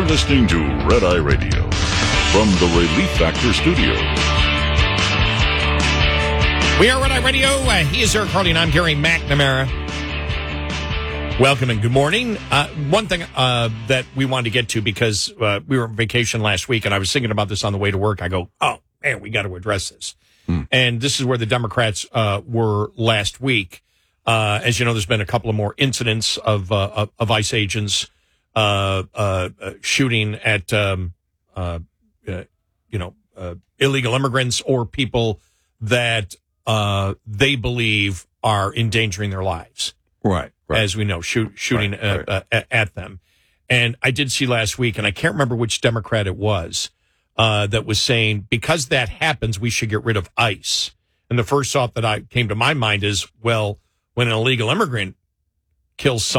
You're listening to Red Eye Radio from the Relief Factor Studios. We are Red Eye Radio. He is Eric Harley, and I'm Gary McNamara. Welcome and good morning. One thing that we wanted to get to, because we were on vacation last week, and I was thinking about this on the way to work. I go, oh, man, we got to address this. And this is where the Democrats were last week. As you know, there's been a couple of more incidents of ICE agents shooting at, illegal immigrants or people that they believe are endangering their lives. Right. As we know, shooting at them. And I did see last week, and I can't remember which Democrat it was, that was saying, because that happens, we should get rid of ICE. And the first thought that came to my mind is, well, when an illegal immigrant kills